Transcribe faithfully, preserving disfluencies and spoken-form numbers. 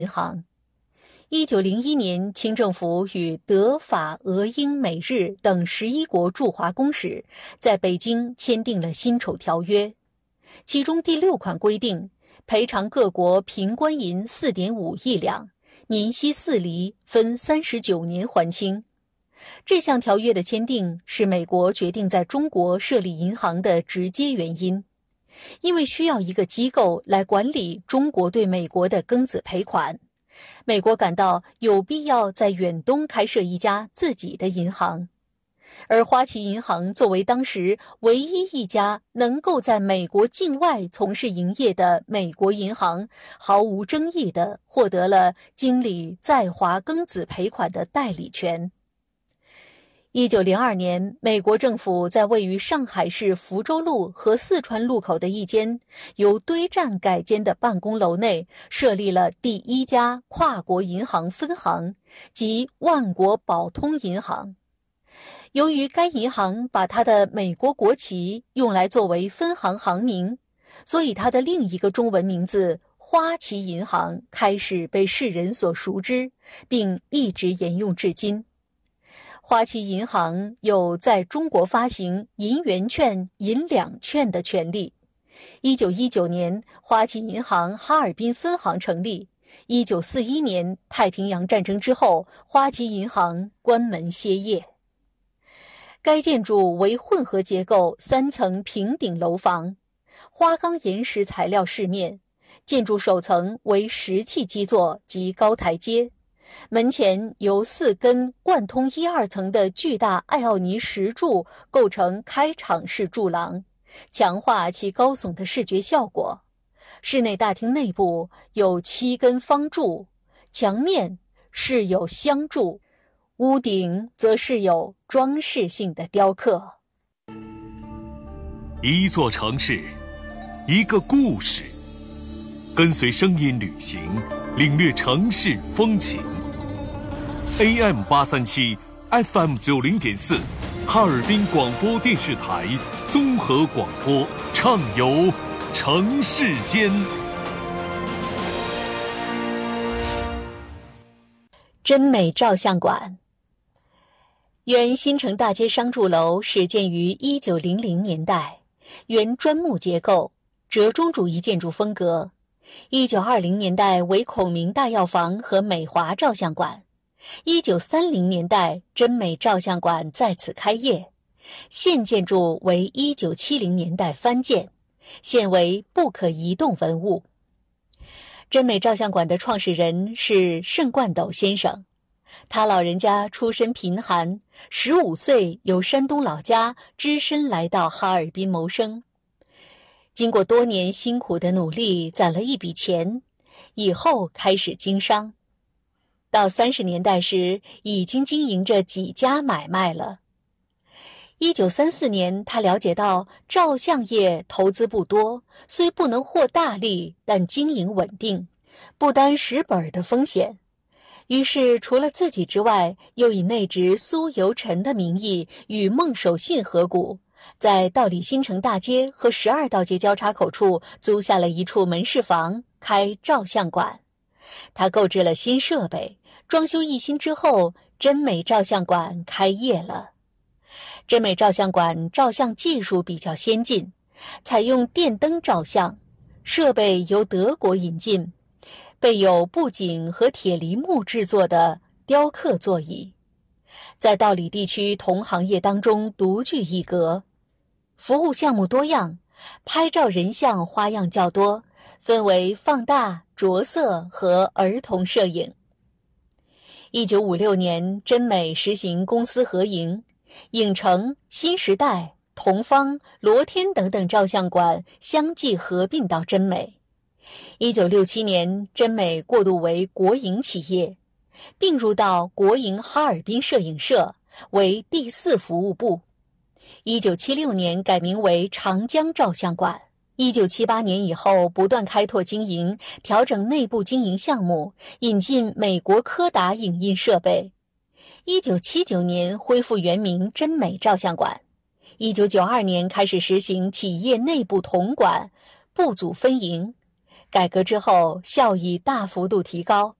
银行。一九零一年，清政府与德、法、俄、英、美、日等十一国驻华公使在北京签订了辛丑条约，其中第六款规定，赔偿各国平官银 四点五亿两，年息四厘，分三十九年还清。这项条约的签订是美国决定在中国设立银行的直接原因，因为需要一个机构来管理中国对美国的庚子赔款，美国感到有必要在远东开设一家自己的银行。而花旗银行作为当时唯一一家能够在美国境外从事营业的美国银行，毫无争议地获得了经理在华庚子赔款的代理权。一九零二年，美国政府在位于上海市福州路和四川路口的一间由堆栈改建的办公楼内设立了第一家跨国银行分行，即万国宝通银行。由于该银行把它的美国国旗用来作为分行行名，所以它的另一个中文名字花旗银行开始被世人所熟知，并一直沿用至今。花旗银行有在中国发行银元券、银两券的权利。一九一九年，花旗银行哈尔滨分行成立。一九四一年，太平洋战争之后，花旗银行关门歇业。该建筑为混合结构三层平顶楼房，花岗岩石材料饰面，建筑首层为石砌基座及高台阶，门前由四根贯通一二层的巨大艾奥尼石柱构成开场式柱廊，强化其高耸的视觉效果。室内大厅内部有七根方柱，墙面饰有镶柱，屋顶则饰有装饰性的雕刻。 一座城市，一个故事，跟随声音旅行，领略城市风情。A M 八三七 F M 九零点四，哈尔滨广播电视台综合广播，畅游城市间。 真美照相馆。原新城大街商住楼始建于一九零零年代，原砖木结构，折中主义建筑风格。一九二零年代为孔明大药房和美华照相馆。一九三零年代，真美照相馆在此开业。现建筑为一九七零年代翻建，现为不可移动文物。真美照相馆的创始人是盛冠斗先生，他老人家出身贫寒，十五岁由山东老家只身来到哈尔滨谋生。经过多年辛苦的努力，攒了一笔钱，以后开始经商。到三十年代时，已经经营着几家买卖了。一九三四年，他了解到照相业投资不多，虽不能获大利，但经营稳定，不担蚀本的风险。于是除了自己之外，又以内直苏由臣的名义与孟守信合股，在道里新城大街和十二道街交叉口处租下了一处门市房，开照相馆。他购置了新设备，装修一新之后，真美照相馆开业了。真美照相馆照相技术比较先进，采用电灯照相，设备由德国引进，备有布景和铁梨木制作的雕刻座椅，在道里地区同行业当中独具一格。服务项目多样，拍照人像花样较多，分为放大、着色和儿童摄影。一九五六年，真美实行公私合营，影城、新时代、同方、罗天等等照相馆相继合并到真美。一九六七年，真美过渡为国营企业，并入到国营哈尔滨摄影社，为第四服务部。一九七六年改名为长江照相馆。一九七八年以后，不断开拓经营，调整内部经营项目，引进美国柯达影印设备。一九七九年恢复原名真美照相馆。一九九二年开始实行企业内部统管，部组分营。 改革之后效益大幅度提高，